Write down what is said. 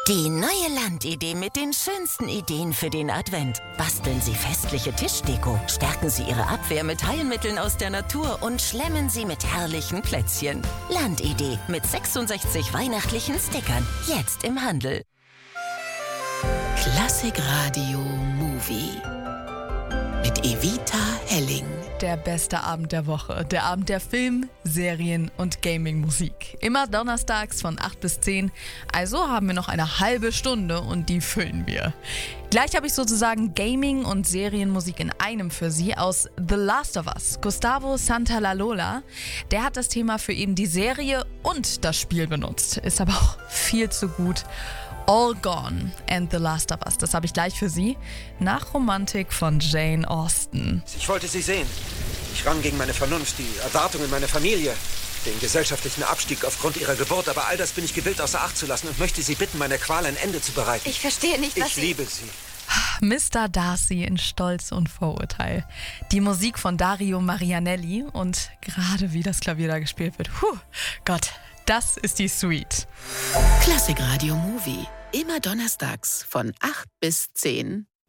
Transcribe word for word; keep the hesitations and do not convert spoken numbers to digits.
Die neue Landidee mit den schönsten Ideen für den Advent. Basteln Sie festliche Tischdeko, stärken Sie Ihre Abwehr mit Heilmitteln aus der Natur und schlemmen Sie mit herrlichen Plätzchen. Landidee mit sechsundsechzig weihnachtlichen Stickern. Jetzt im Handel. Klassikradio Movie mit Evita Helling. Der beste Abend der Woche. Der Abend der Film, Serien und Gaming-Musik. Immer donnerstags von acht bis zehn. Also haben wir noch eine halbe Stunde und die füllen wir. Gleich habe ich sozusagen Gaming und Serienmusik in einem für Sie aus The Last of Us. Gustavo Santaolalla, der hat das Thema für eben die Serie und das Spiel benutzt. Ist aber auch viel zu gut. All Gone and The Last of Us. Das habe ich gleich für Sie. Nach Romantik von Jane Austen. Ich wollte Sie sehen. Ich rang gegen meine Vernunft, die Erwartungen meiner Familie, den gesellschaftlichen Abstieg aufgrund Ihrer Geburt. Aber all das bin ich gewillt außer Acht zu lassen und möchte Sie bitten, meiner Qual ein Ende zu bereiten. Ich verstehe nicht, was Ich Sie... liebe Sie. Mister Darcy in Stolz und Vorurteil. Die Musik von Dario Marianelli und gerade wie das Klavier da gespielt wird. Puh, Gott, das ist die Suite. Klassikradio Movie. Immer donnerstags von acht bis zehn.